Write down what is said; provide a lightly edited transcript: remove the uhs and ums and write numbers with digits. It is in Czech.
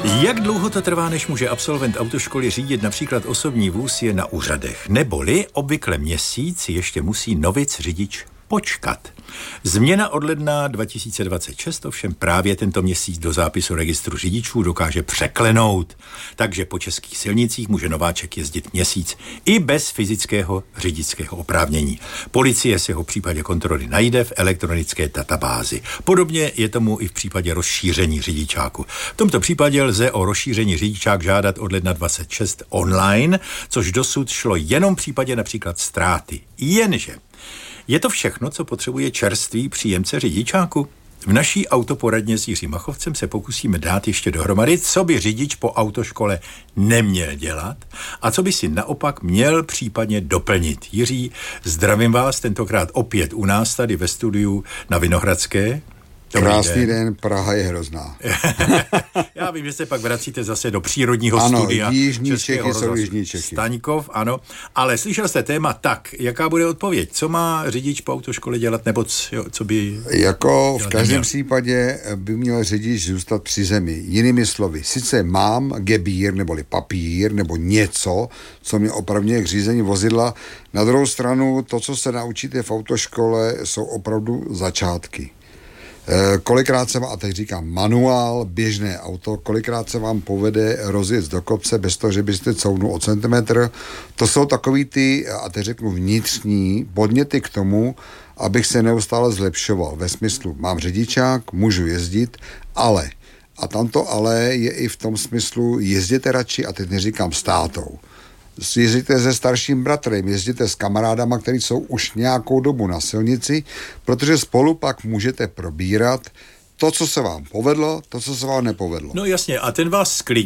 Jak dlouho to trvá, než může absolvent autoškoly řídit například osobní vůz, je na úřadech. Neboli obvykle měsíc ještě musí novic řidič počkat. Změna od ledna 2026 ovšem právě tento měsíc do zápisu registru řidičů dokáže překlenout. Takže po českých silnicích může nováček jezdit měsíc i bez fyzického řidičského oprávnění. Policie si ho v případě kontroly najde v elektronické databázi. Podobně je tomu i v případě rozšíření řidičáku. V tomto případě lze o rozšíření řidičák žádat od ledna 26 online, což dosud šlo jenom v případě například ztráty. Jenže je to všechno, co potřebuje čerstvý příjemce řidičáku? V naší autoporadně s Jiřím Machovcem se pokusíme dát ještě dohromady, co by řidič po autoškole neměl dělat a co by si naopak měl případně doplnit. Jiří, zdravím vás tentokrát opět u nás tady ve studiu na Vinohradské. Krásný den, Praha je hrozná. Já vím, že se pak vracíte zase do přírodního studia. Ano, Jižní Čechy jsou Jižní Čechy. Staňkov, ano. Ale slyšel jste téma tak, jaká bude odpověď? Co má řidič po autoškole dělat, nebo co by... Jako v každém případě by měl řidič zůstat při zemi. Jinými slovy, sice mám gebír, neboli papír, nebo něco, co mě opravňuje k řízení vozidla. Na druhou stranu, to, co se naučíte v autoškole, jsou opravdu začátky. Kolikrát se vám, a teď říkám manuál, běžné auto, kolikrát se vám povede rozjet do kopce bez toho, že byste couvnul o centimetr. To jsou takový ty, a teď řeknu vnitřní podněty k tomu, abych se neustále zlepšoval. Ve smyslu, mám řidičák, můžu jezdit, ale, a tamto ale je i v tom smyslu, jezděte radši, a teď neříkám s tátou. Jezdíte se starším bratrem, jezdíte s kamarádama, kteří jsou už nějakou dobu na silnici, protože spolu pak můžete probírat to, co se vám povedlo, to, co se vám nepovedlo. No jasně, a ten vás sklidní.